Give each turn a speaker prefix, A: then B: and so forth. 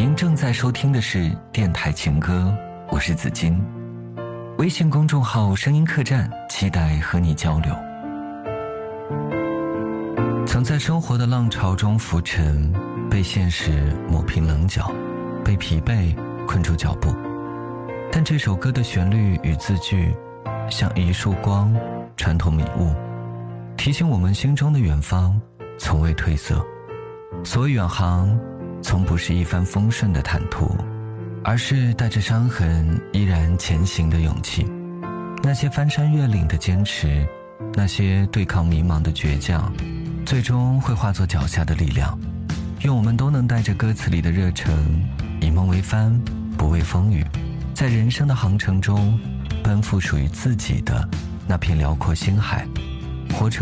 A: 您正在收听的是电台情歌，我是子金。微信公众号声音客栈，期待和你交流。曾在生活的浪潮中浮沉，被现实抹平棱角，被疲惫困住脚步。但这首歌的旋律与字句像一束光穿透迷雾，提醒我们心中的远方从未褪色。所谓远航，从不是一帆风顺的坦途，而是带着伤痕依然前行的勇气。那些翻山越岭的坚持，那些对抗迷茫的倔强，最终会化作脚下的力量。愿我们都能带着歌词里的热忱，以梦为帆，不畏风雨，在人生的航程中奔赴属于自己的那片辽阔星海，活出